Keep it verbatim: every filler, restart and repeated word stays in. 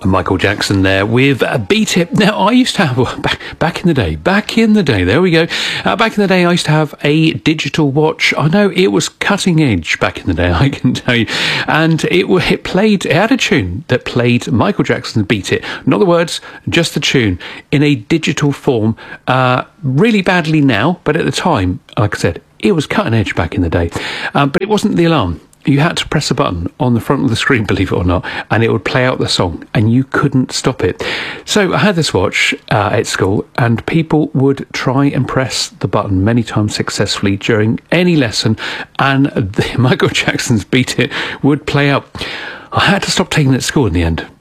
Michael Jackson there with uh, Beat It. Now, I used to have, well, back, back in the day, back in the day, there we go. Uh, back in the day, I used to have a digital watch. I know it was cutting edge back in the day, I can tell you. And it, it played, it had a tune that played Michael Jackson's Beat It. Not the words, just the tune in a digital form. Uh, really badly now, but at the time, like I said, it was cutting edge back in the day. Um, but it wasn't the alarm. You had to press a button on the front of the screen, believe it or not, and it would play out the song, and you couldn't stop it. So I had this watch uh, at school, and people would try and press the button many times successfully during any lesson, and the, Michael Jackson's Beat It would play out. I had to stop taking it to school in the end.